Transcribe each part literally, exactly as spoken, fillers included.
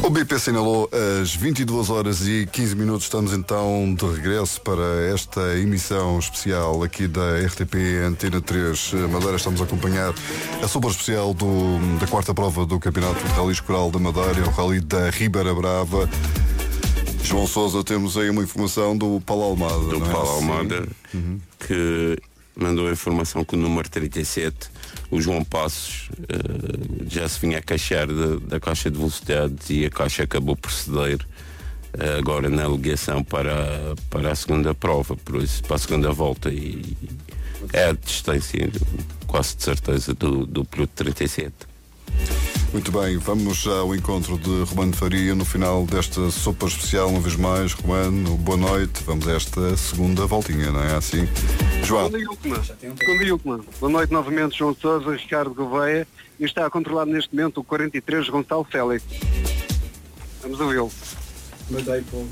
O B P assinalou às vinte e duas horas e quinze minutos. Estamos então de regresso para esta emissão especial aqui da R T P Antena três Madeira. Estamos a acompanhar a super especial do, da quarta prova do Campeonato de Rally Escoral da Madeira, o Rally da Ribeira Brava. João Sousa, temos aí uma informação do Paulo Almada. Do não é? Paulo Almada, uhum. que mandou a informação que o número trinta e sete, o João Passos, uh, já se vinha a queixar da, da caixa de velocidade e a caixa acabou por ceder uh, agora na alegação para, para a segunda prova, por isso, para a segunda volta, e é a distância quase de certeza do, do piloto trinta e sete. Muito bem, vamos já ao encontro de Romano Faria no final desta sopa especial. Uma vez mais, Romano, boa noite. Vamos a esta segunda voltinha, não é assim? João. Bom dia, Bom dia, Comando. Boa noite novamente, João Sousa, Ricardo Gouveia. E está a controlar neste momento o quarenta e três Gonçalo Félix. Vamos ouvi-lo. Mandei, pô.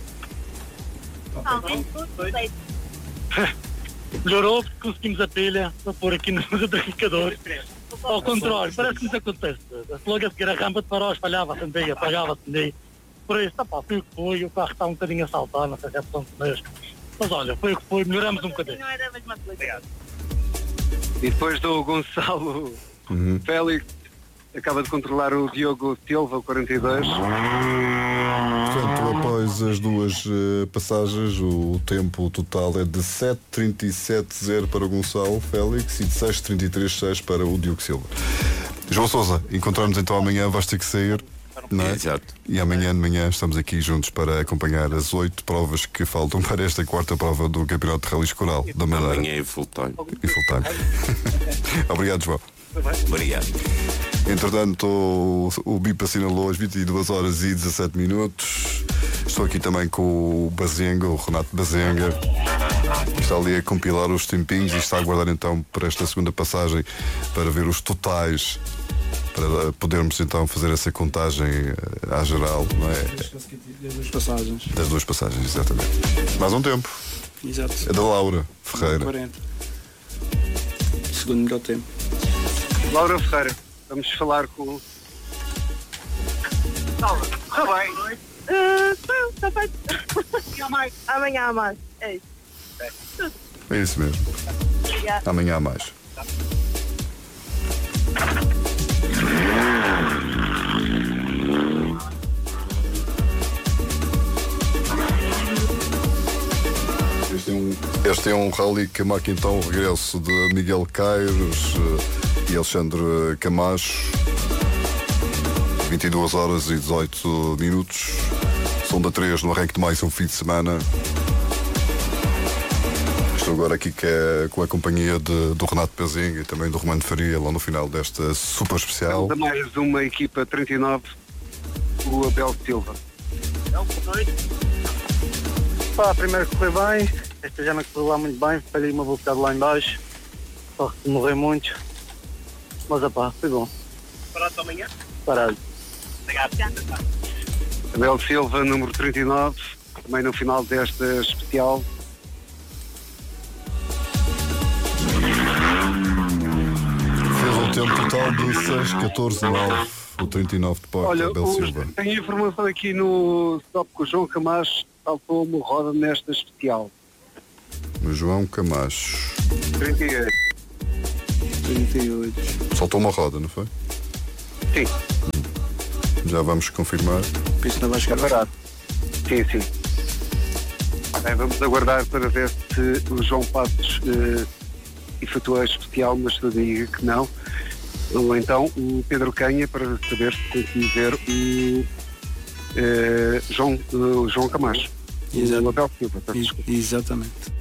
Melhorou porque conseguimos a pilha para pôr aqui no identificador. Ao contrário, parece que isso acontece. Logo a seguir a rampa de farol espalhava-se um dia, apagava-se um dia. Por isso, pá, foi o que foi, o carro está um bocadinho a saltar, não sei se é opção de mesmo. Mas olha, foi o que foi, melhoramos um bocadinho. E depois do Gonçalo uhum. Félix, acaba de controlar o Diogo Silva, o quarenta e dois. Portanto, após as duas uh, passagens, o tempo total é de sete trinta e sete zero para o Gonçalo Félix e de seis trinta e três seis para o Diogo Silva. João Sousa, encontramos então amanhã, vais ter que sair, não é? Exato. E amanhã de manhã estamos aqui juntos para acompanhar as oito provas que faltam para esta quarta prova do Campeonato de Rally Escoral da Madeira. Amanhã é full time. E full time. Obrigado, João. Obrigado. Entretanto, o, o B I P assinalou às vinte e duas horas e dezassete minutos. Estou aqui também com o Bazenga, o Renato Bazenga. Está ali a compilar os tempinhos e está a aguardar então para esta segunda passagem para ver os totais, para podermos então fazer essa contagem à geral, não é? Das duas passagens. Das duas passagens, exatamente. Mais um tempo. Exato. É da Laura Ferreira. quarenta. Segundo melhor tempo. Laura Ferreira, vamos falar com... Laura, está bem. Está feito. Amanhã há mais. É isso. É isso mesmo. Obrigada. Amanhã há mais. Este é, um, este é um rally que marca então o regresso de Miguel Caires uh, e Alexandre Camacho. vinte e duas horas e dezoito minutos. São da três no arranque de mais um fim de semana. Estou agora aqui que é, com a companhia de, do Renato Pezinho e também do Romano Faria lá no final desta super especial. Da mais uma equipa trinta e nove, o Abel Silva. Pá, primeiro que foi bem, esta já não correu lá muito bem, falhei uma velocidade lá em baixo, só que morreu muito, mas opá, foi bom. Parado para amanhã? Parado. Obrigado. Abel Silva, número trinta e nove, também no final desta especial. Fez um tempo total de seis catorze nove, o trinta e nove de porta. Olha, Abel os, Silva. tem informação aqui no stop que o João Camacho saltou uma roda nesta especial. O João Camacho. trinta e oito. trinta e oito. Soltou uma roda, não foi? Sim. Já vamos confirmar. Isso não vai chegar parado. Sim, sim. Bem, vamos aguardar para ver se o João Passos eh, efetua a especial, mas tu diga que não. Ou então o Pedro Canha para saber se consegui ver o eh, João, o João Camacho. Exato. O Abel Silva, peço Ex- desculpa. Exatamente.